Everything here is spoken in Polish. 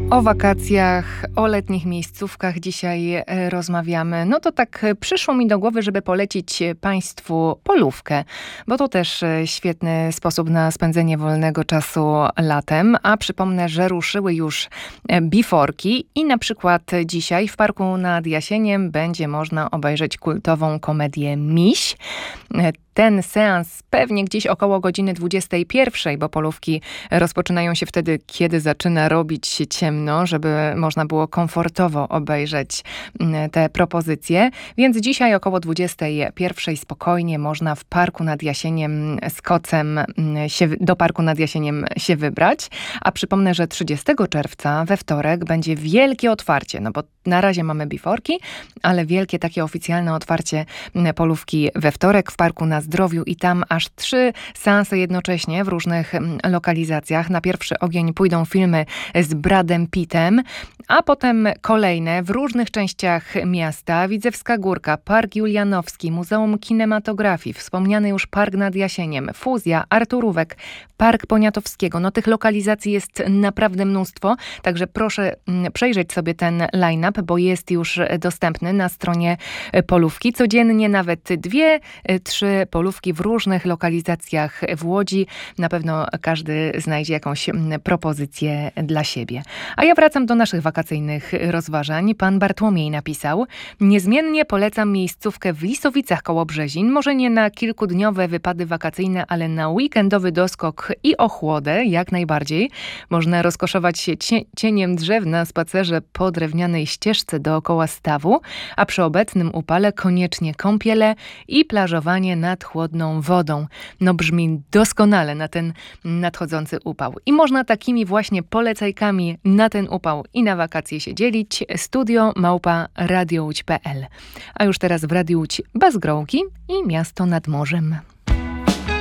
O wakacjach, o letnich miejscówkach dzisiaj rozmawiamy. No to tak przyszło mi do głowy, żeby polecić Państwu Polówkę, bo to też świetny sposób na spędzenie wolnego czasu latem. A przypomnę, że ruszyły już biforki i na przykład dzisiaj w Parku nad Jasieniem będzie można obejrzeć kultową komedię Miś. Ten seans pewnie gdzieś około godziny 21, bo polówki rozpoczynają się wtedy, kiedy zaczyna robić się ciemno, żeby można było komfortowo obejrzeć te propozycje. Więc dzisiaj około 21 spokojnie można w Parku nad Jasieniem z kocem do Parku nad Jasieniem się wybrać. A przypomnę, że 30 czerwca we wtorek będzie wielkie otwarcie, no bo na razie mamy biforki, ale wielkie takie oficjalne otwarcie polówki we wtorek w Parku na Zdrowiu i tam aż 3 seanse jednocześnie w różnych lokalizacjach. Na pierwszy ogień pójdą filmy z Bradem Pittem, a potem kolejne w różnych częściach miasta. Widzewska Górka, Park Julianowski, Muzeum Kinematografii, wspomniany już Park nad Jasieniem, Fuzja, Arturówek, Park Poniatowskiego. No tych lokalizacji jest naprawdę mnóstwo, także proszę przejrzeć sobie ten line-up, bo jest już dostępny na stronie Polówki. Codziennie nawet 2-3 polówki w różnych lokalizacjach w Łodzi. Na pewno każdy znajdzie jakąś propozycję dla siebie. A ja wracam do naszych wakacyjnych rozważań. Pan Bartłomiej napisał: niezmiennie polecam miejscówkę w Lisowicach koło Brzezin. Może nie na kilkudniowe wypady wakacyjne, ale na weekendowy doskok i ochłodę jak najbardziej. Można rozkoszować się cieniem drzew na spacerze po drewnianej ścieżce dookoła stawu, a przy obecnym upale koniecznie kąpiele i plażowanie nad chłodną wodą. No brzmi doskonale na ten nadchodzący upał. I można takimi właśnie polecajkami na ten upał i na wakacje się dzielić. studio@radiołódź.pl. A już teraz w Radiu Łódź Bazgrołki i Miasto nad Morzem.